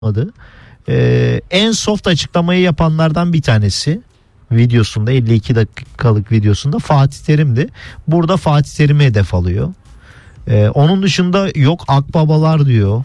En soft açıklamayı yapanlardan bir tanesi videosunda, 52 dakikalık videosunda Fatih Terim'di. Burada Fatih Terim'i hedef alıyor. Onun dışında yok akbabalar diyor.